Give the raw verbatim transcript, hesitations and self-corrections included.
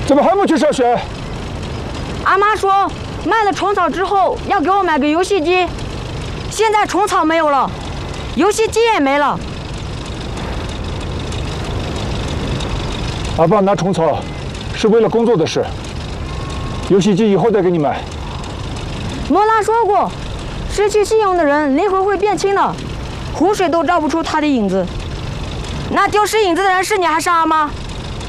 怎么还不去上学？ 阿妈说卖了虫草之后要给我买个游戏机，现在虫草没有了，游戏机也没了。 阿爸拿虫草是为了工作的事，游戏机以后再给你买。 莫拉说过，失去信用的人灵魂会变轻的，湖水都照不出他的影子。那丢失影子的人是你还是阿妈？